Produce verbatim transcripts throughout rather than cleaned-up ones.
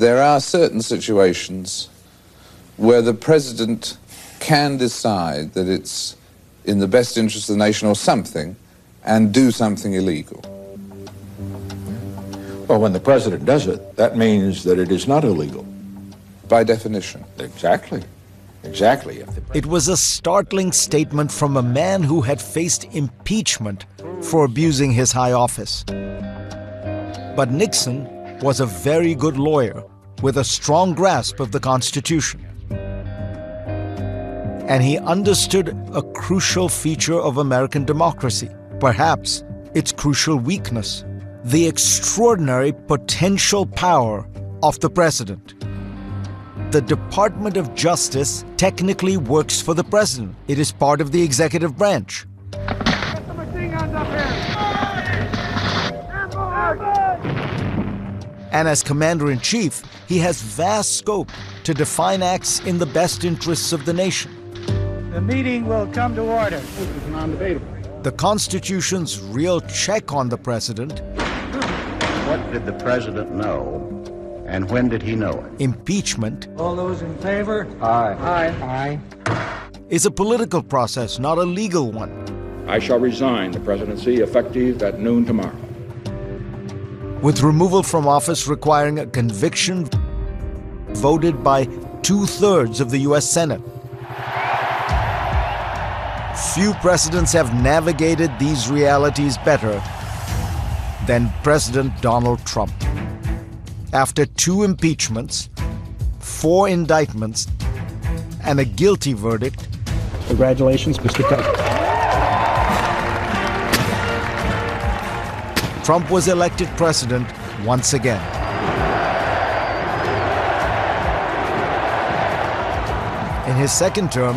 there are certain situations where the president can decide that it's in the best interest of the nation or something and do something illegal. Well, when the president does it, that means that it is not illegal. By definition. Exactly. Exactly. It was a startling statement from a man who had faced impeachment for abusing his high office. But Nixon was a very good lawyer with a strong grasp of the Constitution. And he understood a crucial feature of American democracy, perhaps its crucial weakness, the extraordinary potential power of the president. The Department of Justice technically works for the president. It is part of the executive branch. Get the machine guns up here! And as commander-in-chief, he has vast scope to define acts in the best interests of the nation. The meeting will come to order. It's non-debatable. The Constitution's real check on the president. What did the president know, and when did he know it? Impeachment. All those in favor? Aye. Aye. Aye. Is a political process, not a legal one. I shall resign the presidency effective at noon tomorrow. With removal from office requiring a conviction voted by two-thirds of the U S Senate. Few presidents have navigated these realities better than President Donald Trump. After two impeachments, four indictments, and a guilty verdict. Congratulations, Mister Trump. Trump was elected president once again. In his second term,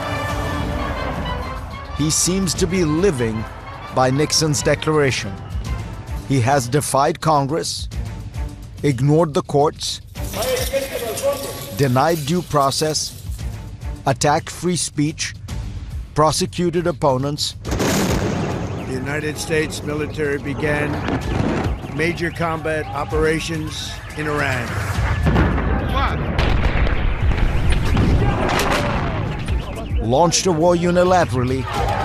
he seems to be living by Nixon's declaration. He has defied Congress, ignored the courts, denied due process, attacked free speech, prosecuted opponents. The United States military began major combat operations in Iran. Launched a war unilaterally,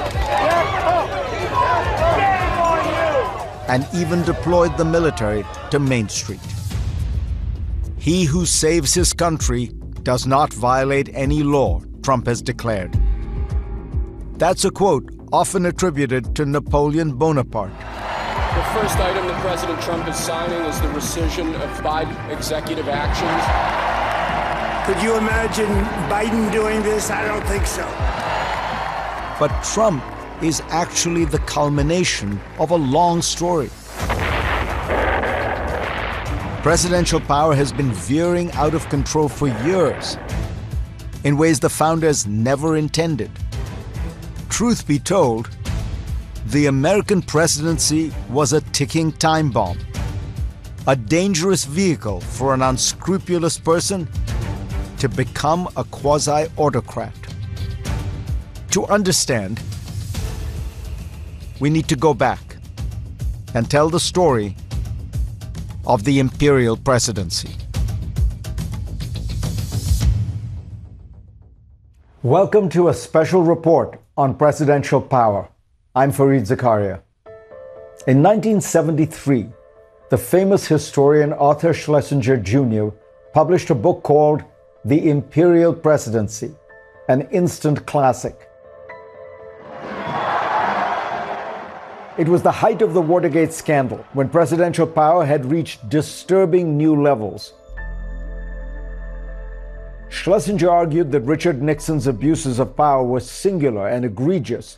and even deployed the military to Main Street. He who saves his country does not violate any law, Trump has declared. That's a quote often attributed to Napoleon Bonaparte. The first item that President Trump is signing is the rescission of Biden executive actions. Could you imagine Biden doing this? I don't think so. But Trump is actually the culmination of a long story. Presidential power has been veering out of control for years in ways the founders never intended. Truth be told, the American presidency was a ticking time bomb, a dangerous vehicle for an unscrupulous person to become a quasi-autocrat. To understand, we need to go back and tell the story of the imperial presidency. Welcome to a special report on presidential power. I'm Fareed Zakaria. In nineteen seventy-three, the famous historian Arthur Schlesinger Junior published a book called The Imperial Presidency, an instant classic. It was the height of the Watergate scandal, when presidential power had reached disturbing new levels. Schlesinger argued that Richard Nixon's abuses of power were singular and egregious.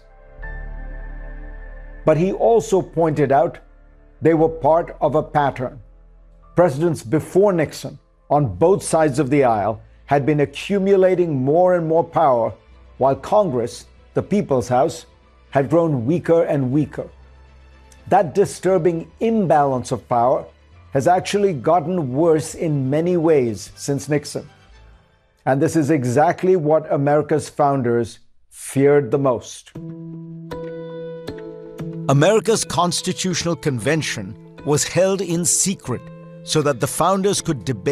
But he also pointed out they were part of a pattern. Presidents before Nixon, on both sides of the aisle, had been accumulating more and more power, while Congress, the People's House, had grown weaker and weaker. That disturbing imbalance of power has actually gotten worse in many ways since Nixon. And this is exactly what America's founders feared the most. America's Constitutional Convention was held in secret so that the founders could debate